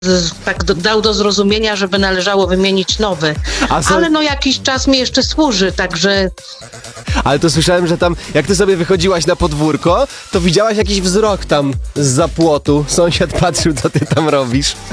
tak dał do zrozumienia, żeby należało wymienić nowy. A Ale no jakiś czas mi jeszcze służy, także Ale to słyszałem, że tam, jak ty sobie wychodziłaś na podwórko, to widziałaś jakiś wzrok tam zza płotu. Sąsiad patrzył, co ty tam robisz.